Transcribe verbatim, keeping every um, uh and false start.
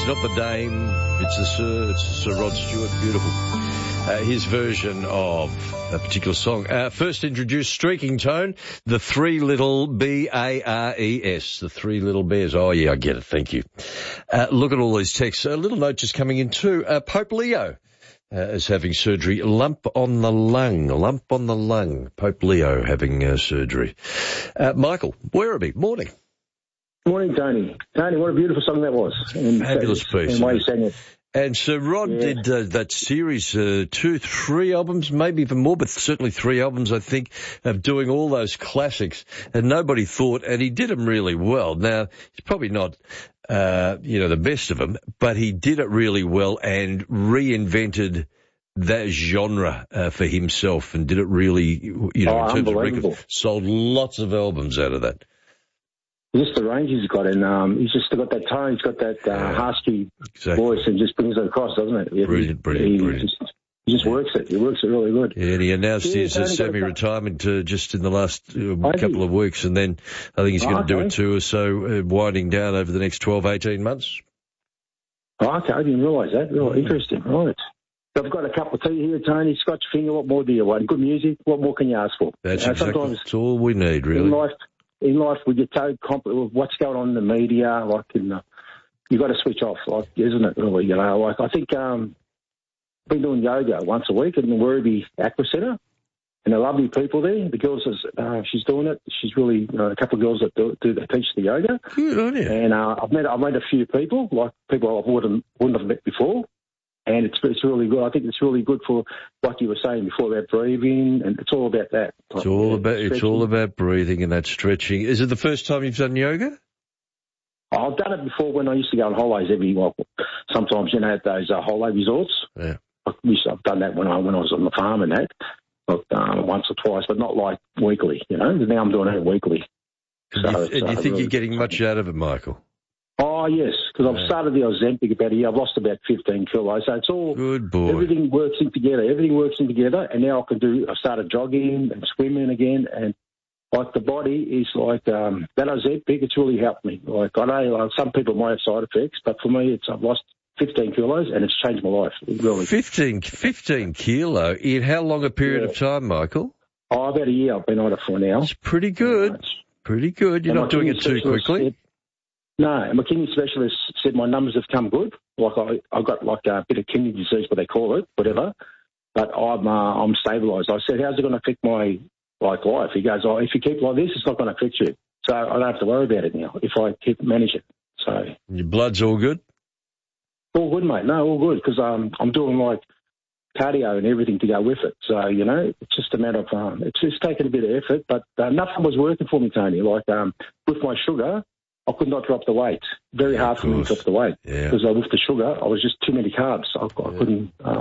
not the Dame, it's the Sir, it's Sir Rod Stewart. Beautiful. Uh, his version of a particular song. Uh, first introduced Streaking Tone, the Three Little B A R E S, the Three Little Bears. Oh, yeah, I get it. Thank you. Uh, look at all these texts. A little note just coming in too. Uh, Pope Leo uh, is having surgery. Lump on the lung. Lump on the lung. Pope Leo having uh, surgery. Uh, Michael Werribee, morning. Morning, Tony. Tony, what a beautiful song that was. And fabulous piece. And the way you sang it. And Sir Rod yeah. did uh, that series, uh, two, three albums, maybe even more, but certainly three albums, I think, of doing all those classics. And nobody thought, and he did them really well. Now, he's probably not, uh, you know, the best of them, but he did it really well and reinvented that genre uh, for himself and did it really, you know, oh, in terms of records. Sold lots of albums out of that. Just the range he's got, and um, he's just got that tone, he's got that uh, yeah, husky exactly. voice, and just brings it across, doesn't it? Yeah, brilliant, brilliant, he, brilliant. Just, he just works it. He works it really good. Yeah, and he announced yeah, his uh, semi-retirement uh, just in the last uh, couple of weeks, and then I think he's going to oh, okay. do a tour, so uh, winding down over the next twelve, eighteen months. Oh, okay, I didn't realise that. Really interesting, right. I've got a cup of tea here, Tony, Scotch finger, what more do you want? Good music, what more can you ask for? That's uh, exactly that's all we need, really. In life, In life, we get so compl- with what's going on in the media, like, in the, you got to switch off, like, isn't it? Really, you know, like I think um, I've been doing yoga once a week in the Werribee Aqua Centre, and they're lovely people there. The girls, uh, she's doing it. She's really you know, a couple of girls that do, do that teach the yoga. Good on you. And uh, I've met I've met a few people, like people I wouldn't wouldn't have met before. And it's it's really good. I think it's really good for what you were saying before about breathing, and it's all about that. It's all about it's all about breathing and that stretching. Is it the first time you've done yoga? I've done it before when I used to go on holidays every well, sometimes you know at those uh, holiday resorts. Yeah, I used to, I've done that when I when I was on the farm and that, but, um, once or twice, but not like weekly. You know, now I'm doing it weekly. So, and you, and you uh, think really you're getting much out of it, Michael? Oh, yes, because I've started the Ozempic about a year. I've lost about fifteen kilos. So it's all, good boy. Everything works in together. Everything works in together. And now I can do, I started jogging and swimming again. And like the body is like, um, that Ozempic, it's really helped me. Like I know like, some people might have side effects, but for me, it's I've lost fifteen kilos and it's changed my life. Really. fifteen, fifteen kilo? In how long a period yeah. of time, Michael? Oh, about a year I've been on it for now. It's pretty good. Uh, it's pretty good. You're not doing it too quickly. Said, No, and my kidney specialist said my numbers have come good. Like I, I got like a bit of kidney disease, what they call it, whatever. But I'm, uh, I'm stabilised. I said, how's it going to affect my like life? He goes, oh, if you keep like this, it's not going to affect you. So I don't have to worry about it now if I keep managing. So your blood's all good. All good, mate. No, all good because um, I'm doing like cardio and everything to go with it. So you know, it's just a matter of um, it's just taking a bit of effort, but uh, nothing was working for me, Tony. Like um, with my sugar. I could not drop the weight. Very yeah, hard for me to drop the weight. Yeah. Because uh, with the sugar, I was just too many carbs. I, I yeah. couldn't... Uh,